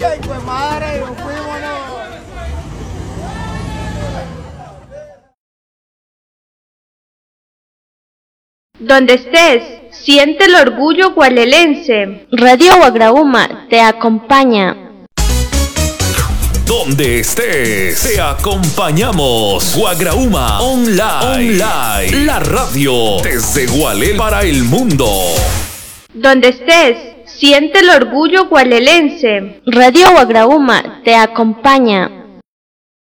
¡Qué hijo de madre! ¡Nos fuimos! Donde estés, siente el orgullo gualelense. Radio Guagrauma te acompaña. Donde estés, te acompañamos. Guagrauma Online. La radio desde Gualel para el mundo. Donde estés, siente el orgullo gualelense. Radio Guagrauma te acompaña.